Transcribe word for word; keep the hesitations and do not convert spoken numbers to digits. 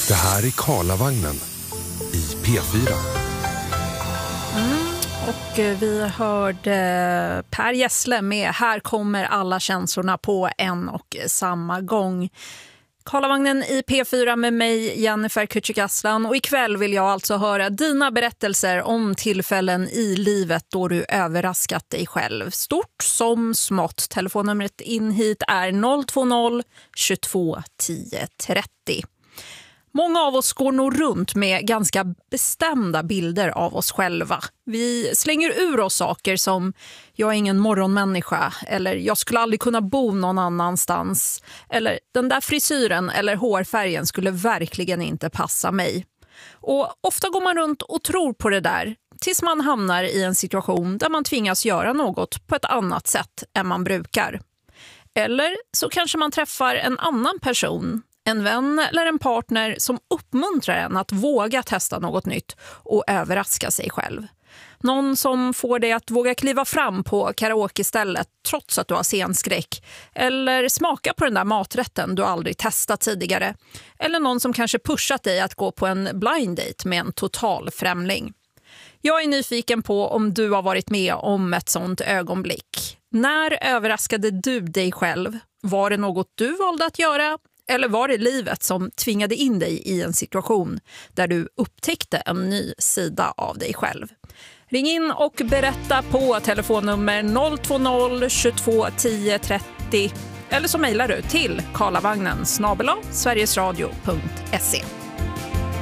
Det här är Karlavagnen i P fyra. Mm, och vi hörde Per Gessle med Här kommer alla känslorna på en och samma gång. Karlavagnen i P fyra med mig, Jennifer Kücükaslan, och ikväll vill jag alltså höra dina berättelser om tillfällen i livet då du överraskat dig själv. Stort som smått. Telefonnumret in hit är noll två noll tjugotvå tio trettio. Många av oss går nog runt med ganska bestämda bilder av oss själva. Vi slänger ur oss saker som jag är ingen morgonmänniska, eller jag skulle aldrig kunna bo någon annanstans, eller den där frisyren eller hårfärgen skulle verkligen inte passa mig. Och ofta går man runt och tror på det där tills man hamnar i en situation där man tvingas göra något på ett annat sätt än man brukar. Eller så kanske man träffar en annan person, en vän eller en partner som uppmuntrar en att våga testa något nytt och överraska sig själv. Någon som får dig att våga kliva fram på karaoke-stället trots att du har scenskräck. Eller smaka på den där maträtten du aldrig testat tidigare. Eller någon som kanske pushat dig att gå på en blind date med en total främling. Jag är nyfiken på om du har varit med om ett sånt ögonblick. När överraskade du dig själv? Var det något du valde att göra? Eller var det livet som tvingade in dig i en situation där du upptäckte en ny sida av dig själv? Ring in och berätta på telefonnummer noll två noll tjugotvå tio trettio eller så mejlar du till karlavagnen snabel-a sverigesradio punkt se.